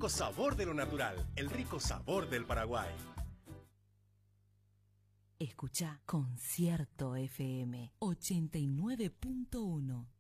sabor de lo natural, el rico sabor del Paraguay. Escucha Concierto FM 89.1.